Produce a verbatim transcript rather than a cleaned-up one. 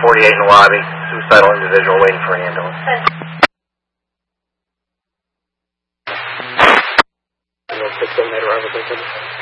forty-eight in the lobby. Suicidal individual waiting for an ambulance. six oh eight arrival,